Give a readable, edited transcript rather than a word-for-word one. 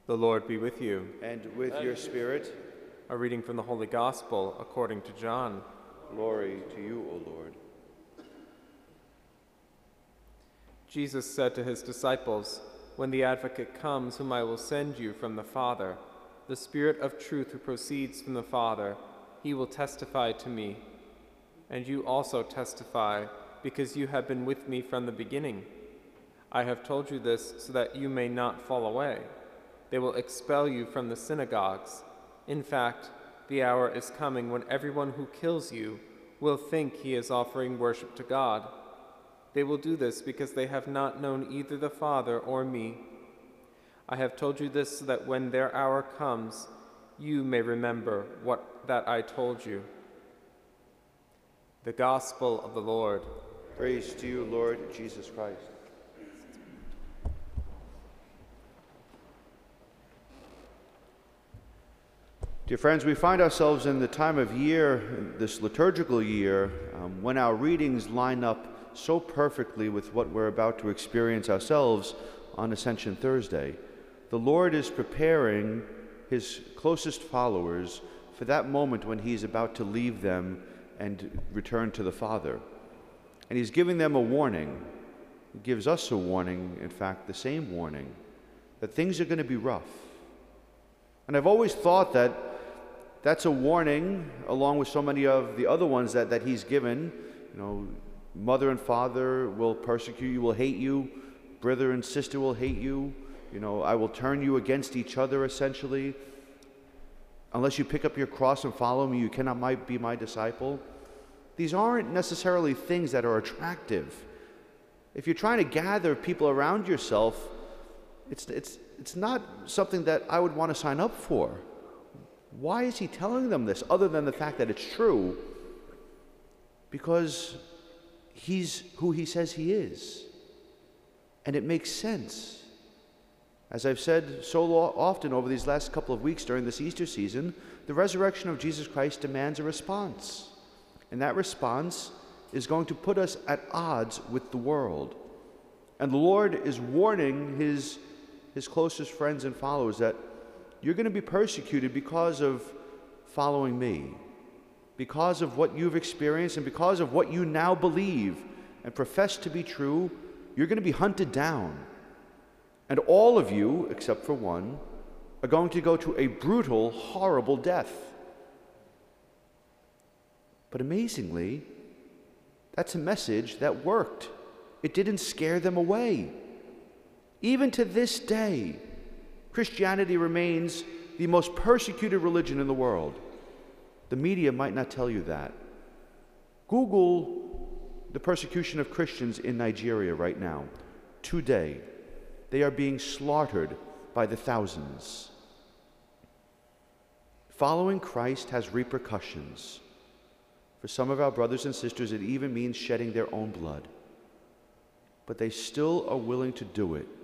The Lord be with you. And with your spirit. A reading from the Holy Gospel according to John. Glory to you, O Lord. Jesus said to his disciples, "When the Advocate comes, whom I will send you from the Father, the Spirit of truth who proceeds from the Father, he will testify to me. And you also testify, because you have been with me from the beginning. I have told you this so that you may not fall away. They will expel you from the synagogues. In fact, the hour is coming when everyone who kills you will think he is offering worship to God. They will do this because they have not known either the Father or me. I have told you this so that when their hour comes, you may remember that I told you." The Gospel of the Lord. Praise to you, Lord Jesus Christ. Dear friends, we find ourselves in the time of year, this liturgical year, when our readings line up so perfectly with what we're about to experience ourselves on Ascension Thursday. The Lord is preparing his closest followers for that moment when he's about to leave them and return to the Father. And he's giving them a warning. He gives us a warning, in fact, the same warning, that things are going to be rough. And I've always thought that that's a warning, along with so many of the other ones that he's given. You know, mother and father will persecute you, will hate you. Brother and sister will hate you. You know, I will turn you against each other, essentially. Unless you pick up your cross and follow me, you cannot be my disciple. These aren't necessarily things that are attractive. If you're trying to gather people around yourself, it's not something that I would want to sign up for. Why is he telling them this, other than the fact that it's true? Because he's who he says he is. And it makes sense. As I've said so often over these last couple of weeks during this Easter season, the resurrection of Jesus Christ demands a response. And that response is going to put us at odds with the world. And the Lord is warning his closest friends and followers that you're going to be persecuted because of following me, because of what you've experienced and because of what you now believe and profess to be true. You're going to be hunted down. And all of you, except for one, are going to go to a brutal, horrible death. But amazingly, that's a message that worked. It didn't scare them away. Even to this day, Christianity remains the most persecuted religion in the world. The media might not tell you that. Google the persecution of Christians in Nigeria right now. Today, they are being slaughtered by the thousands. Following Christ has repercussions. For some of our brothers and sisters, it even means shedding their own blood. But they still are willing to do it